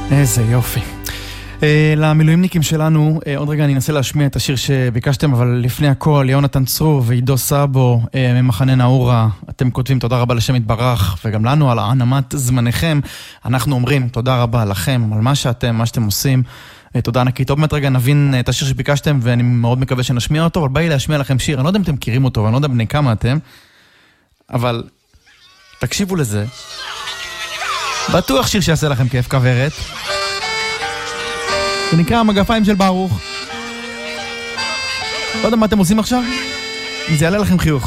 איזה יופי. למילואימניקים שלנו, עוד רגע אני אנסה להשמיע את השיר שביקשתם, אבל לפני הכל, יונתן צרור ועידו סאבו ממחנה נאורה, אתם כותבים תודה רבה לשם יתברך, וגם לנו על הענמת זמניכם. אנחנו אומרים תודה רבה לכם על מה שאתם עושים. תודה ענקית. טוב, באמת רגע נבין את השיר שביקשתם, ואני מאוד מקווה שנשמיע אותו, אבל באי להשמיע לכם שיר. אני לא יודע אם אתם מכירים אותו, ואני לא יודע בני כמה אתם, אבל תקשיבו לזה. בטוח שיר שיעשה לכם כיף כברת. זה נקרא המגפיים של ברוך. לא יודע מה אתם עושים עכשיו? זה יעלה לכם חיוך.